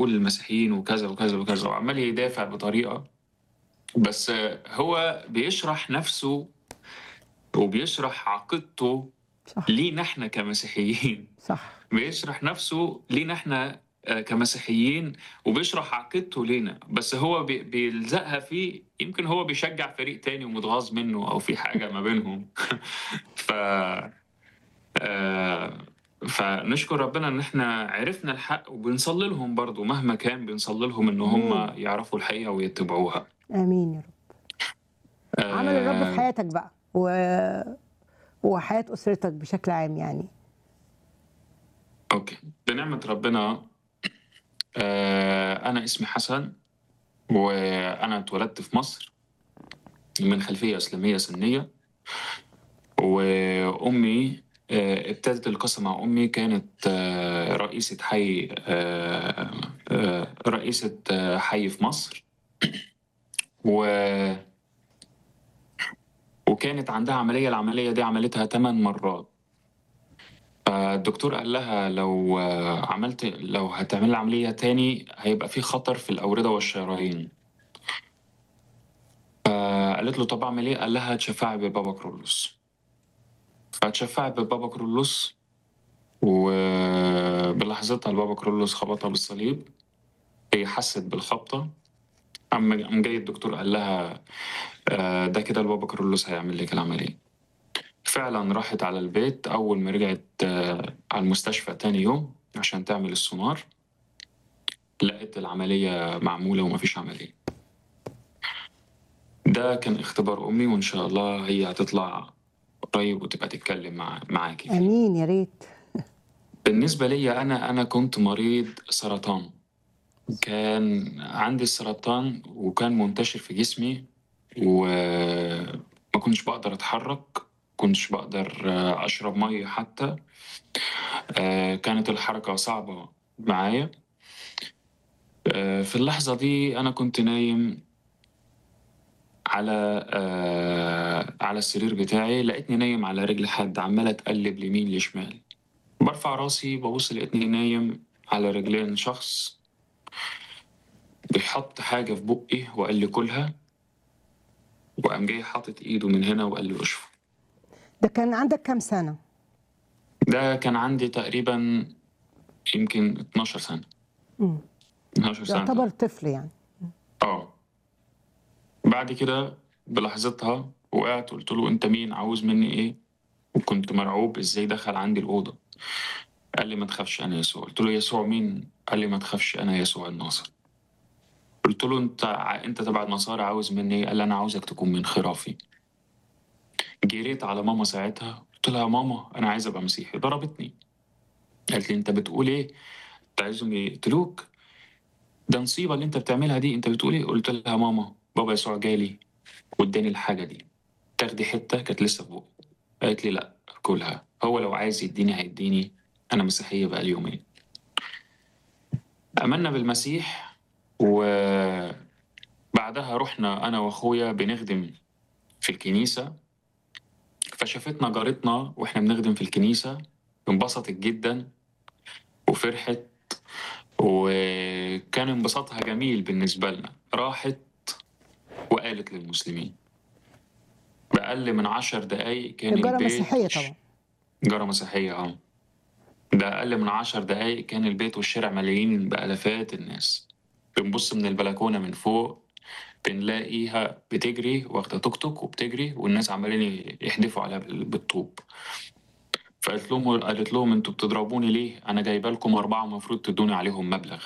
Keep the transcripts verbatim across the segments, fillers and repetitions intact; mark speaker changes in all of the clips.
Speaker 1: بيقول المسيحيين وكذا وكذا وكذا، وعمال يدافع بطريقة، بس هو بيشرح نفسه وبيشرح عقيدته
Speaker 2: صح.
Speaker 1: لينا إحنا كمسيحيين.
Speaker 2: صح.
Speaker 1: بيشرح نفسه لينا إحنا آآ كمسيحيين، وبيشرح عقيدته لينا، بس هو بي بيلزقها فيه. يمكن هو بيشجّع فريق تاني ومتغاظ منه أو في حاجة ما بينهم. ف آآ فنشكر ربنا إن إحنا عرفنا الحق، وبنصلّي لهم برضه مهما كان، بنصلّي لهم إن هم
Speaker 2: آمين.
Speaker 1: يعرفوا الحقيقة ويتبعوها.
Speaker 2: آمين يا رب. عمل الرب في
Speaker 1: آآ
Speaker 2: حياتك بقى و وحياة أسرتك بشكل عام يعني.
Speaker 1: أوكي، بنعمة ربنا آآ أنا اسمي حسن، وأنا اتولدت في مصر من خلفية إسلامية سنية، وأمي آآ ابتدت القصة مع أمي كانت آه، رئيسة حي آآ آآ رئيسة آه، حي في مصر، و وكانت عندها عملية، العملية دي عملتها تمن مرات. فالدكتور قال لها لو آه، عملتِ لو هتعملي العملية تاني هيبقى في خطر في الأوردة والشرايين. فقالت له طب أعمل إيه؟ قال لها اتشفعي ببابا كرولوس. فاتشفعت ببابا كرولوس، وبلحظتها البابا كرولوس خبطها بالصليب. هي حست بالخبطة، قام قام جاي الدكتور قال لها آه، ده كده البابا كرولوس هيعمل لك العملية. فعلا راحت على البيت. أول ما رجعت آه، على المستشفى تاني يوم عشان تعمل السونار، لقيت العملية معمولة ومفيش عملية. ده كان اختبار أمي، وإن شاء الله هي هتطلع قريب وتبقى تتكلم مع معاكي فيه.
Speaker 2: آمين يا ريت.
Speaker 1: بالنسبة لي أنا أنا كنت مريض سرطان. كان عندي السرطان وكان منتشر في جسمي، وما كنتش بقدر أتحرك، كنتش بقدر آه، أشرب مية حتى. آه، كانت الحركة صعبة معايا. آه، في اللحظة دي أنا كنت نايم على آه، على السرير بتاعي، لقيتني نايم على رجل حد عمال أتقلب ليمين لشمال. برفع راسي ببص لقيتني نايم على رجلين شخص بيحط حاجة في بقي وقال لي كلها، وقام جاي حاطط إيده من هنا وقال لي اشفط.
Speaker 2: ده كان عندك كام سنة؟
Speaker 1: ده كان عندي تقريبا يمكن اتناشر سنة.
Speaker 2: إمم.
Speaker 1: اتناشر سنة
Speaker 2: يعتبر
Speaker 1: تقريبا.
Speaker 2: طفل يعني.
Speaker 1: اه. بعد كده بلحظتها وقعت قلت له انت مين، عاوز مني ايه؟ وكنت مرعوب ازاي دخل عندي الأوضة. قال لي ما تخافش انا يسوع. قلت له يسوع مين؟ قال لي ما تخافش انا يسوع الناصر. قلت له انت ع- انت تبع النصارى عاوز مني ايه؟ قال لي انا عاوزك تكون من خرافي. جريت على ماما ساعتها قلت لها يا ماما انا عايز ابقى مسيحي. ضربتني، قالت لي انت بتقول ايه؟ انت عايزهم يقتلوك؟ ده نصيبة اللي انت بتعملها دي، انت بتقول ايه؟ قلت لها ماما بابا يسوع جالي واداني الحاجة دي، تاخدي حتة. كانت لسه في بقي. قالت لي لا كلها، هو لو عايز يديني هيديني. انا مسيحية بقى يومين. امنا بالمسيح، وبعدها رحنا انا واخويا بنخدم في الكنيسة. فشافتنا جارتنا واحنا بنخدم في الكنيسة، انبسطت جدا وفرحت، وكان انبساطها جميل بالنسبة لنا. راحت وقالت للمسلمين. بأقل من عشر دقايق كان
Speaker 2: تجارة
Speaker 1: البيت
Speaker 2: مسيحية
Speaker 1: والش...
Speaker 2: طبعًا.
Speaker 1: جارة مسيحية اه. ده أقل من عشر دقايق كان البيت والشارع مليانين بآلافات الناس. بنبص من البلكونة من فوق، بنلاقيها بتجري واخدة توك توك وبتجري، والناس عمالين يحدفوا عليها بال- بالطوب. فقالت لهم قالت لهم انتوا بتضربوني ليه؟ أنا جايبة لكم أربعة المفروض تدوني عليهم مبلغ.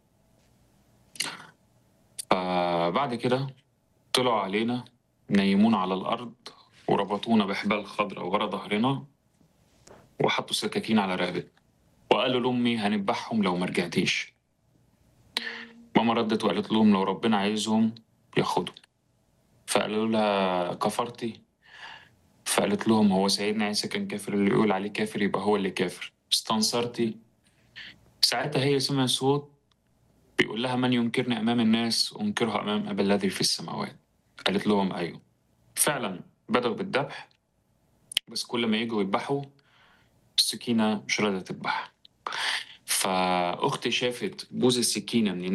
Speaker 1: فبعد كده طلعوا علينا، نيمونا على الأرض وربطونا بحبال خضراء ورا ظهرنا، وحطوا سكاكين على رقبتنا، وقالوا لأمي هنذبحهم لو ما رجعتيش. ماما ردت وقالت لهم لو ربنا عايزهم ياخدهم. فقالوا لها كفرتي؟ فقالت لهم هو سيدنا عيسى كان كافر، اللي يقول عليه كافر يبقى هو اللي كافر. استنصرتي؟ ساعتها هي سمعت صوت بيقول لها من ينكرني أمام الناس أنكره أمام أبي الذي في السماوات. قالت لهم أيوه. فعلا بدأوا بالذبح، بس كل ما يجوا يذبحوا السكينة مش راضية تذبح. فأختي شافت بوز السكينة من